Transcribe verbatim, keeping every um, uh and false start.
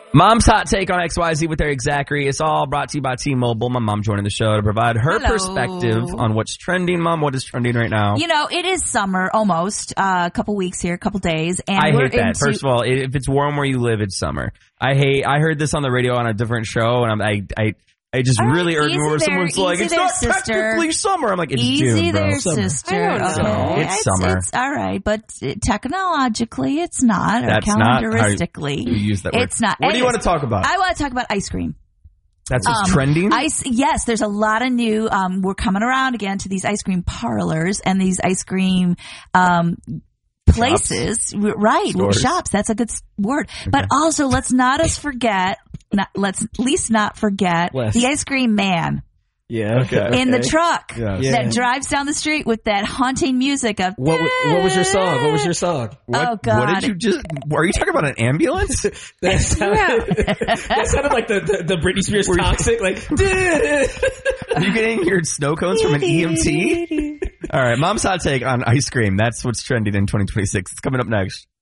Mom's Hot Take on X Y Z with Eric Zachary. It's all brought to you by T-Mobile. My mom joining the show to provide her Hello. perspective on what's trending. Mom, what is trending right now? You know, it is summer almost. Uh, a couple weeks here, a couple days. And I we're hate that. into- First of all, if it's warm where you live, it's summer. I hate, I heard this on the radio on a different show, and I'm, I, I, I just All right, really irked me easy where there, someone's like, easy it's there, not sister. technically summer. I'm like, it's Easy June, bro. there, Summer. sister. I don't know. Okay. It's summer. It's all right, but technologically, it's not. That's or not how calendaristically, you use that word. it's not. What do you Anyways, want to talk about? I want to talk about ice cream. That's what's Um, trending? Ice, yes, there's a lot of new, um, we're coming around again to these ice cream parlors and these ice cream, um, places, R- right? Stores. Shops. That's a good s- word. But also, let's not us forget, not, let's at least not forget Wes. the ice cream man Yeah. Okay. in the truck Yes. Yeah. that drives down the street with that haunting music of. What wa- what was your song? What was your song? What, Oh, God. What did you just, are you talking about an ambulance? That sounded, that sounded like the, the, the Britney Spears Were you- Toxic. Like, Are you getting your snow cones from an E M T? All right, Mom's Hot Take on ice cream. That's what's trending in twenty twenty-six. It's coming up next.